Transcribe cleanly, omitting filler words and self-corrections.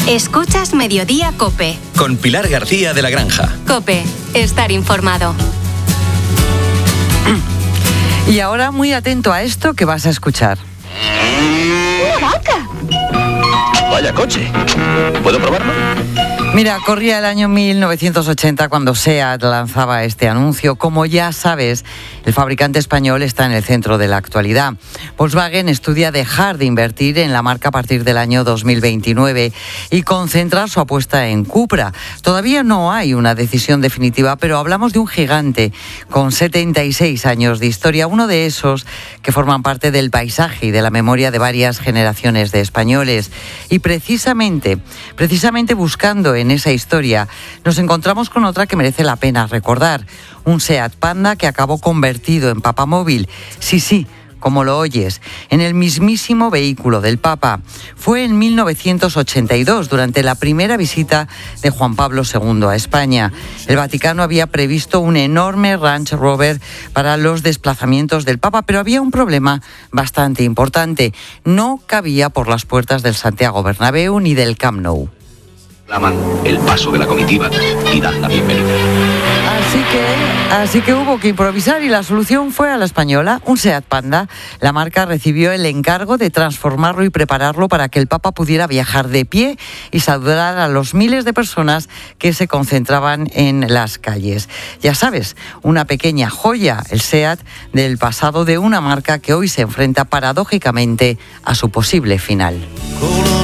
Escuchas Mediodía COPE. Con Pilar García de la Granja. COPE, estar informado. Y ahora muy atento a esto que vas a escuchar. ¡Una vaca! Vaya coche. ¿Puedo probarlo? Mira, corría el año 1980 cuando SEAT lanzaba este anuncio. Como ya sabes, el fabricante español está en el centro de la actualidad. Volkswagen estudia dejar de invertir en la marca a partir del año 2029 y concentrar su apuesta en Cupra. Todavía no hay una decisión definitiva, pero hablamos de un gigante con 76 años de historia, uno de esos que forman parte del paisaje y de la memoria de varias generaciones de españoles. Y precisamente buscando en esa historia, nos encontramos con otra que merece la pena recordar. Un SEAT Panda que acabó convertido en papamóvil. Sí, como lo oyes, en el mismísimo vehículo del Papa. Fue en 1982, durante la primera visita de Juan Pablo II a España. El Vaticano había previsto un enorme Range Rover para los desplazamientos del Papa, pero había un problema bastante importante. No cabía por las puertas del Santiago Bernabéu ni del Camp Nou. Claman el paso de la comitiva y dan la bienvenida. Así que hubo que improvisar y la solución fue a la española, un SEAT Panda. La marca recibió el encargo de transformarlo y prepararlo para que el Papa pudiera viajar de pie y saludar a los miles de personas que se concentraban en las calles. Ya sabes, una pequeña joya, el SEAT del pasado de una marca que hoy se enfrenta paradójicamente a su posible final.